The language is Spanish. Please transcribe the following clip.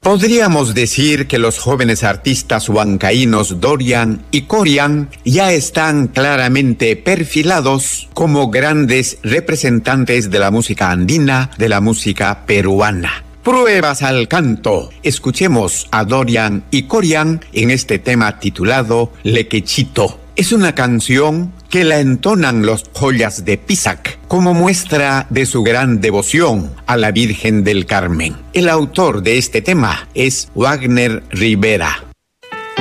Podríamos decir que los jóvenes artistas huancaínos Dorian y Corian ya están claramente perfilados como grandes representantes de la música andina, de la música peruana. Pruebas al canto. Escuchemos a Dorian y Corian en este tema titulado Lequechito. Es una canción que la entonan los joyas de Pisac como muestra de su gran devoción a la Virgen del Carmen. El autor de este tema es Wagner Rivera.